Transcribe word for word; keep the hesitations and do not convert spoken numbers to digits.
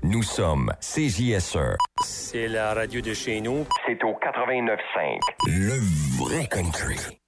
Nous sommes C J S E. C'est la radio de chez nous. C'est au quatre-vingt-neuf cinq. Le vrai country.